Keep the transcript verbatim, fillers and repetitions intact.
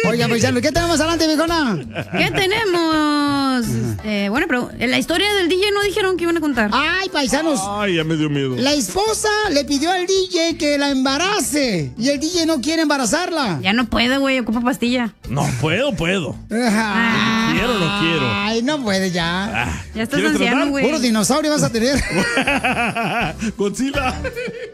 Oiga, paisano, ¿qué tenemos adelante, viejona? ¿Qué tenemos? Eh, bueno, pero en la historia del D J no dijeron que iban a contar. Ay, paisanos. Ay, ya me dio miedo. La esposa le pidió al D J que la embarace y el D J no quiere embarazarla. Ya no puede, güey, ocupa pastilla. No, puedo, puedo. Ah, Quiero, no quiero. Ay, no puede ya. Ah, Ya estás ¿quieres anciano, tratar? güey. Puro dinosaurio vas a tener. Godzilla.